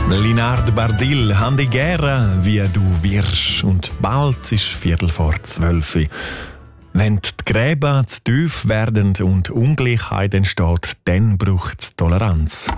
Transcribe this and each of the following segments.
Linard Bardil, «Handi Guerra, wie du wirst». Und bald ist 11:45. Wenn die Gräben zu tief werden und Ungleichheit entsteht, dann braucht es Toleranz.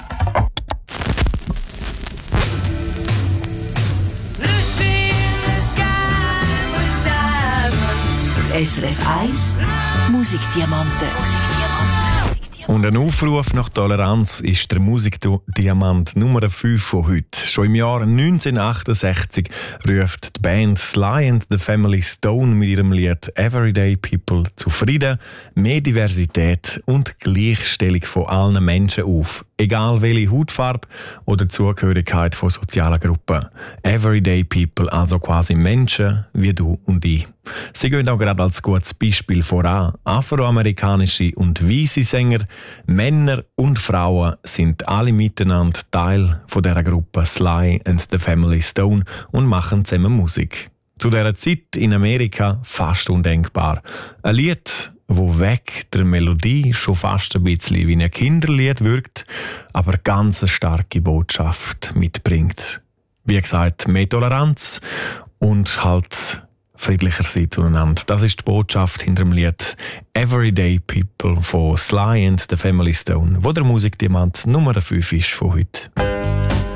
SRF 1 Musikdiamanten. Und ein Aufruf nach Toleranz ist der Musikdiamant Nummer 5 von heute. Schon im Jahr 1968 ruft die Band Sly and the Family Stone mit ihrem Lied «Everyday People» zu Frieden, mehr Diversität und Gleichstellung von allen Menschen auf. Egal welche Hautfarbe oder Zugehörigkeit von sozialen Gruppen. Everyday People, also quasi Menschen wie du und ich. Sie gehen auch gerade als gutes Beispiel voran. Afroamerikanische und weiße Sänger, Männer und Frauen sind alle miteinander Teil von dieser Gruppe Sly and the Family Stone und machen zusammen Musik. Zu dieser Zeit in Amerika fast undenkbar. Ein Lied, wo weg der Melodie schon fast ein bisschen wie ein Kinderlied wirkt, aber ganz eine starke Botschaft mitbringt. Wie gesagt, mehr Toleranz und halt friedlicher sein zueinander. Das ist die Botschaft hinter dem Lied «Everyday People» von Sly and the Family Stone, wo der Musikdiamant Nummer 5 ist von heute.